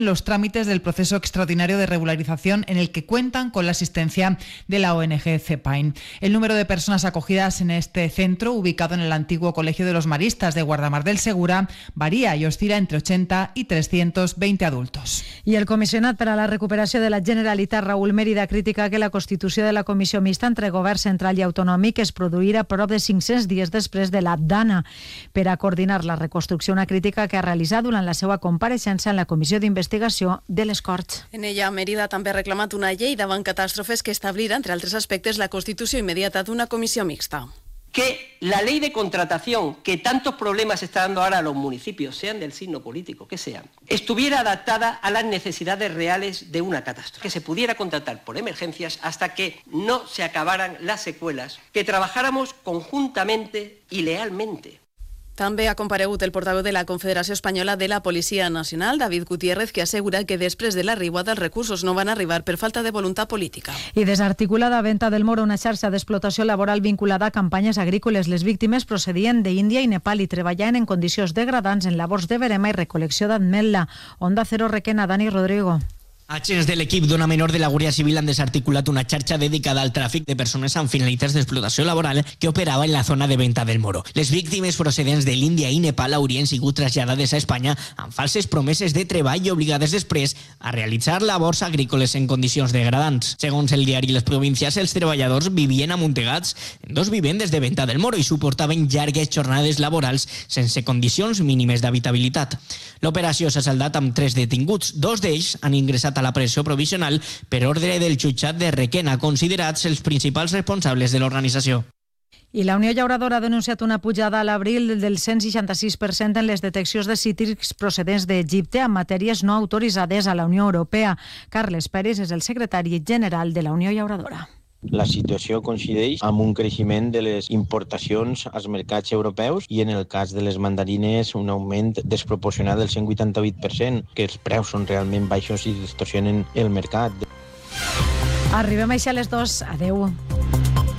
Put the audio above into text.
los trámites del proceso extraordinario de regularización en el que cuentan con la asistencia de la ONG CEPAIN. El número de personas acogidas en este centro, ubicado en el antiguo Colegio de los Maristas de Guardamar del Segura, varía y oscila entre 80 y 320 adultos. I el comissionat per a la recuperació de la Generalitat, Raúl Mérida, critica que la constitució de la comissió mixta entre govern central i autonòmic es produirà prop de 500 dies després de la Dana per a coordinar la reconstrucció, una crítica que ha realitzat durant la seva compareixença en la comissió d'investigació de les Corts. En ella, Mérida també ha reclamat una llei davant catàstrofes que establirà, entre altres aspectes, la constitució immediata d'una comissió mixta. Que la ley de contratación que tantos problemas está dando ahora a los municipios, sean del signo político que sean, estuviera adaptada a las necesidades reales de una catástrofe, que se pudiera contratar por emergencias hasta que no se acabaran las secuelas, que trabajáramos conjuntamente y lealmente. També ha comparegut el portaveu de la Confederació Espanyola de la Policia Nacional, David Gutiérrez, que assegura que després de l'arribada els recursos no van arribar per falta de voluntat política. I desarticulada Venta del Moro, una xarxa d'explotació laboral vinculada a campanyes agrícoles. Les víctimes procedien d'Índia i Nepal i treballaven en condicions degradants en labors de verema i recol·lecció d'ametla. Onda Cero Requena, Dani Rodrigo. Agents de l'equip d'una menor de la Guàrdia Civil han desarticulat una xarxa dedicada al tràfic de persones amb finalitats d'explotació laboral que operava en la zona de Venta del Moro. Les víctimes procedents de l'Índia i Nepal haurien sigut traslladades a Espanya amb falses promeses de treball i obligades després a realitzar labors agrícoles en condicions degradants. Segons el diari Les Províncies, els treballadors vivien amuntegats en dos vivendes de Venta del Moro i suportaven llargues jornades laborals sense condicions mínimes d'habitabilitat. L'operació s'ha saldat amb 3 detinguts. 2 d'ells han ingressat a la presó provisional per ordre del jutjat de Requena, considerats els principals responsables de l'organització. I la Unió Llauradora ha denunciat una pujada a l'abril del 166% en les deteccions de cítrics procedents d'Egipte amb matèries no autoritzades a la Unió Europea. Carles Pérez és el secretari general de la Unió Llauradora. La situació coincideix amb un creixement de les importacions als mercats europeus i en el cas de les mandarines un augment desproporcionat del 188%, que els preus són realment baixos i distorsionen el mercat. Arribem així a les 2. Adeu.